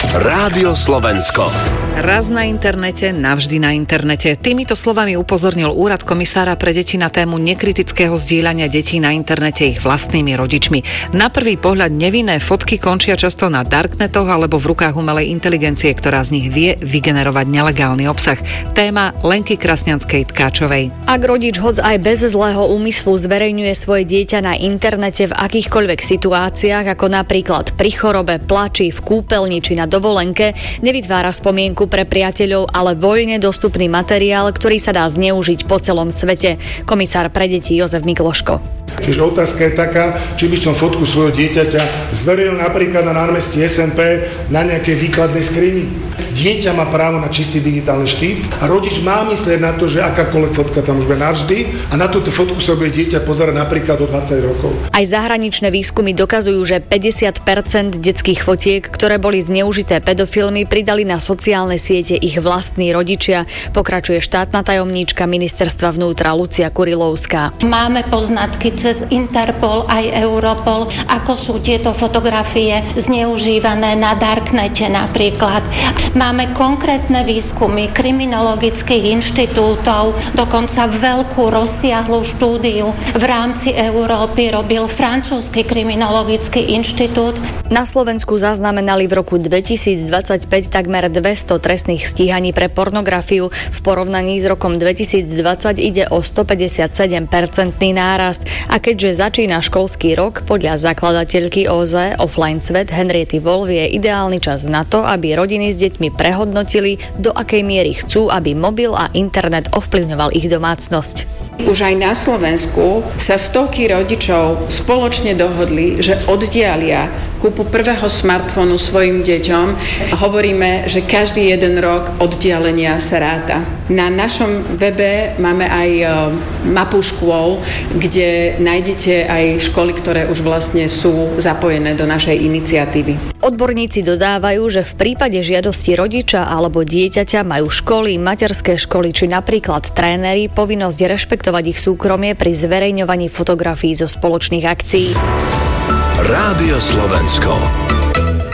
Rádio Slovensko. Raz na internete, navždy na internete. Týmito slovami upozornil úrad komisára pre deti na tému nekritického zdieľania detí na internete ich vlastnými rodičmi. Na prvý pohľad nevinné fotky končia často na darknetoch alebo v rukách umelej inteligencie, ktorá z nich vie vygenerovať nelegálny obsah. Téma Lenky Krasnianskej-Tkáčovej. Ak rodič hoc aj bez zlého úmyslu zverejňuje svoje dieťa na internete v akýchkoľvek situáciách, ako napríklad pri chorobe, plači, v kúpeľni či na dovolenke, nevytvára spomienku pre priateľov, ale voľne dostupný materiál, ktorý sa dá zneužiť po celom svete. Komisár pre deti Jozef Mikloško. Čiže otázka je taká, či by som fotku svojho dieťaťa zverejnil napríklad na námestí SMP na nejakej výkladnej skrini. Dieťa má právo na čistý digitálny štít a rodič má myslieť na to, že akákoľvek fotka tam už bude navždy a na túto fotku sa bude dieťa pozerať napríklad do 20 rokov. Aj zahraničné výskumy dokazujú, že 50% detských fotiek, ktoré boli zneužité pedofilmi, pridali na sociálne siete ich vlastní rodičia, pokračuje štátna tajomníčka ministerstva vnútra Lucia Kurilovská. Máme poznatky cez Interpol aj Europol, ako sú tieto fotografie zneužívané na darknete napríklad. Máme konkrétne výskumy kriminologických inštitútov, dokonca veľkú rozsiahlu štúdiu v rámci Európy robil francúzsky kriminologický inštitút. Na Slovensku zaznamenali v roku 2025 takmer 200 trestných stíhaní pre pornografiu. V porovnaní s rokom 2020 ide o 157% nárast. A keďže začína školský rok, podľa zakladateľky OZE Offline Svet Henriety Wolf je ideálny čas na to, aby rodiny s deťmi prehodnotili, do akej miery chcú, aby mobil a internet ovplyvňoval ich domácnosť. Už aj na Slovensku sa stovky rodičov spoločne dohodli, že oddialia kúpu prvého smartfónu svojim deťom. Hovoríme, že každý jeden rok oddialenia sa ráta. Na našom webe máme aj mapu škôl, kde nájdete aj školy, ktoré už vlastne sú zapojené do našej iniciatívy. Odborníci dodávajú, že v prípade žiadosti rodiča alebo dieťaťa majú školy, materské školy či napríklad tréneri povinnosť rešpektovať ich súkromie pri zverejňovaní fotografií zo spoločných akcií. Rádio Slovensko.